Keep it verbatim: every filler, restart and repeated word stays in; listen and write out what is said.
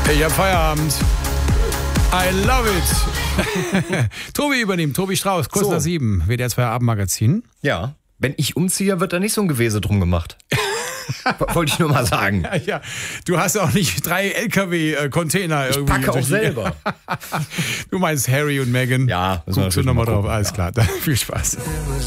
Ich hab Feierabend. I love it. Tobi übernimmt, Tobi Strauß, kurz So. nach sieben, W D R zwei Abendmagazin. Ja, wenn ich umziehe, wird da nicht so ein Gewese drum gemacht. Wollte ich nur mal sagen. Ja, ja, du hast auch nicht drei L K W-Container irgendwie. Ich packe auch durch die- selber. Du meinst Harry und Meghan? Ja, müssen wir Guckst du natürlich nochmal mal drauf, gucken, alles ja. klar. Dann viel Spaß.